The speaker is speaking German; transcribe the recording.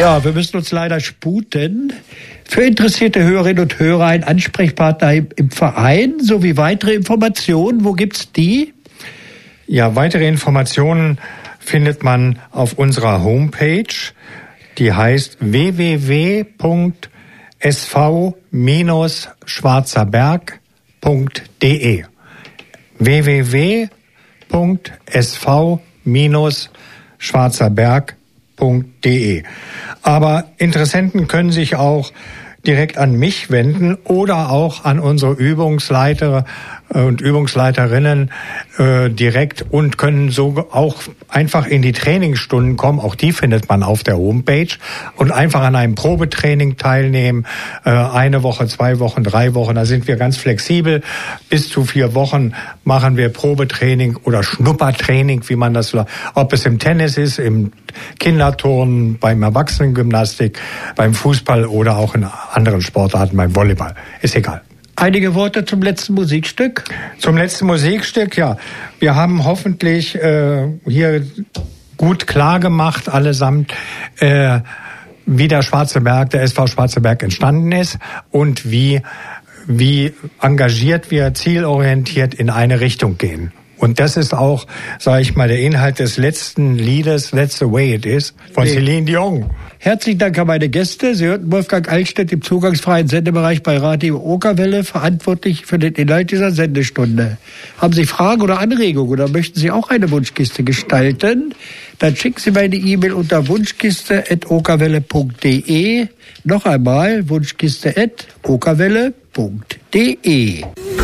Ja, wir müssen uns leider sputen. Für interessierte Hörerinnen und Hörer ein Ansprechpartner im Verein sowie weitere Informationen. Wo gibt's die? Ja, weitere Informationen findet man auf unserer Homepage. Die heißt www.sv-schwarzerberg.de. www.sv-schwarzerberg.de. Aber Interessenten können sich auch direkt an mich wenden oder auch an unsere Übungsleiter und Übungsleiterinnen direkt und können so auch einfach in die Trainingsstunden kommen. Auch die findet man auf der Homepage und einfach an einem Probetraining teilnehmen. 1 Woche, 2 Wochen, 3 Wochen, da sind wir ganz flexibel. Bis zu 4 Wochen machen wir Probetraining oder Schnuppertraining, wie man das, ob es im Tennis ist, im Kinderturnen, beim Erwachsenengymnastik, beim Fußball oder auch in anderen Sportarten, beim Volleyball. Ist egal. Einige Worte zum letzten Musikstück? Zum letzten Musikstück, ja. Wir haben hoffentlich hier gut klar gemacht, allesamt, wie der SV Schwarzeberg entstanden ist und wie engagiert wir zielorientiert in eine Richtung gehen. Und das ist auch, sage ich mal, der Inhalt des letzten Liedes, That's the Way It Is, von Celine Dion. Herzlichen Dank an meine Gäste. Sie hörten Wolfgang Eichstädt im zugangsfreien Sendebereich bei Radio Okerwelle, verantwortlich für den Inhalt dieser Sendestunde. Haben Sie Fragen oder Anregungen oder möchten Sie auch eine Wunschkiste gestalten? Dann schicken Sie mir eine E-Mail unter wunschkiste@okerwelle.de. Noch einmal wunschkiste@okerwelle.de.